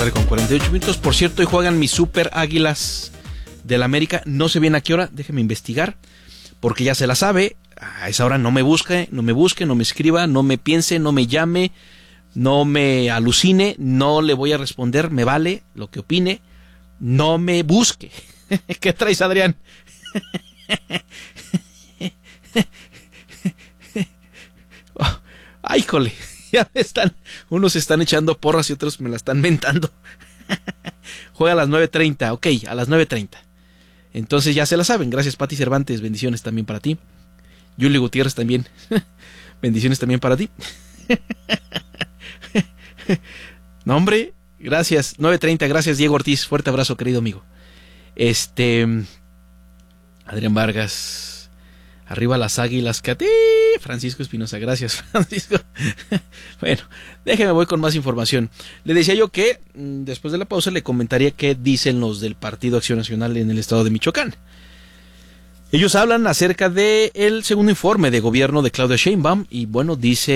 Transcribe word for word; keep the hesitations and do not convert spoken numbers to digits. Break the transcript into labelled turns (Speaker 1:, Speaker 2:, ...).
Speaker 1: tarde con cuarenta y ocho minutos. Por cierto, hoy juegan mis Super Águilas del América. No sé bien a qué hora, déjeme investigar, porque ya se la sabe. A esa hora no me busque, no me busque, no me escriba, no me piense, no me llame, no me alucine, no le voy a responder, me vale lo que opine, no me busque. ¿Qué traes, Adrián? Oh, ay, jole, ya me están, unos están echando porras y otros me la están mentando. Juega a las nueve treinta, ok, a las nueve treinta. Entonces ya se la saben. Gracias, Pati Cervantes, bendiciones también para ti. Yuli Gutiérrez también, bendiciones también para ti. No, hombre, gracias, nueve treinta, gracias Diego Ortiz, fuerte abrazo, querido amigo. Este, Adrián Vargas, arriba las águilas, Cati. Francisco Espinosa, gracias Francisco. Bueno, déjeme, voy con más información. Le decía yo que después de la pausa le comentaría qué dicen los del Partido Acción Nacional en el estado de Michoacán. Ellos hablan acerca del segundo informe de gobierno de Claudia Sheinbaum y bueno, dice